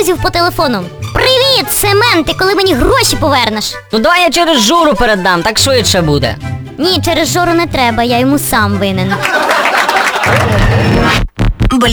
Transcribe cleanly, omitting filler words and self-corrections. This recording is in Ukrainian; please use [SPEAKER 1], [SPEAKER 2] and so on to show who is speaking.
[SPEAKER 1] разів по телефону. Привіт, Семен, ти коли мені гроші повернеш?
[SPEAKER 2] Ну давай я через Журу передам, так швидше буде.
[SPEAKER 1] Ні, через Жору не треба, я йому сам винен.